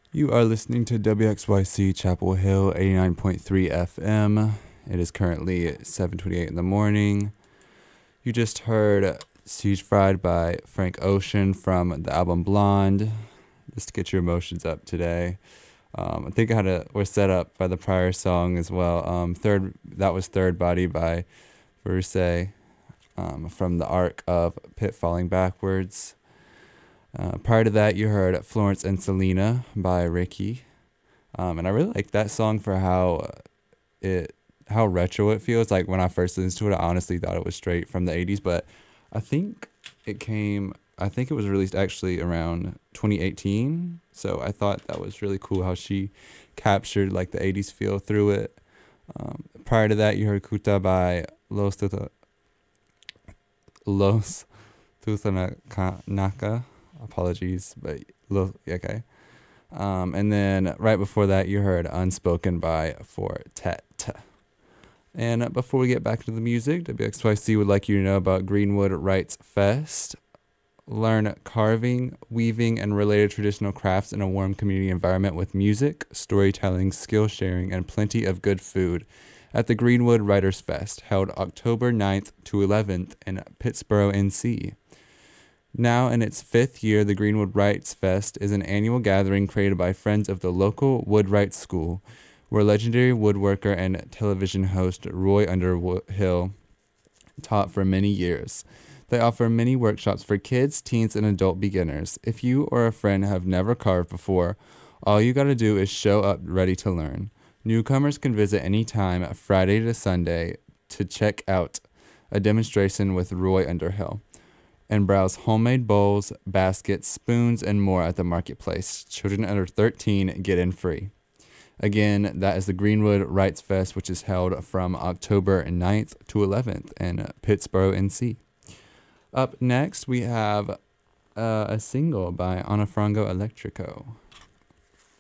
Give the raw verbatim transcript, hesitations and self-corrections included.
You are listening to W X Y C Chapel Hill eighty-nine point three F M. It is currently seven twenty-eight in the morning. You just heard Siege Fried by Frank Ocean from the album Blonde, just to get your emotions up today. Um, I think I had a, we're set up by the prior song as well. Um, third, that was Third Body by Verse, um, from the arc of Pit Falling Backwards. Uh, prior to that, you heard Florence and Selena by Ricky. Um, and I really like that song for how it how retro it feels. Like when I first listened to it, I honestly thought it was straight from the eighties, but I think it came, I think it was released actually around twenty eighteen. So I thought that was really cool how she captured like the eighties feel through it. Um, prior to that, you heard Kuta by Los Tuta, Los Tutanaka. Apologies, but Lo, okay. Um, and then right before that, you heard Unspoken by Fortet. And before we get back to the music, W X Y C would like you to know about Greenwood Writes Fest. Learn carving, weaving, and related traditional crafts in a warm community environment with music, storytelling, skill sharing, and plenty of good food at the Greenwood Writers Fest, held October ninth to eleventh in Pittsboro, N C. Now in its fifth year, the Greenwood Writes Fest is an annual gathering created by friends of the local Woodwright School, where legendary woodworker and television host Roy Underhill taught for many years. They offer many workshops for kids, teens, and adult beginners. If you or a friend have never carved before, all you gotta do is show up ready to learn. Newcomers can visit anytime, Friday to Sunday, to check out a demonstration with Roy Underhill and browse homemade bowls, baskets, spoons, and more at the marketplace. Children under thirteen get in free. Again, that is the Greenwood Writes Fest, which is held from October ninth to eleventh in Pittsboro, N C. Up next, we have uh, a single by Anafrango Electrico.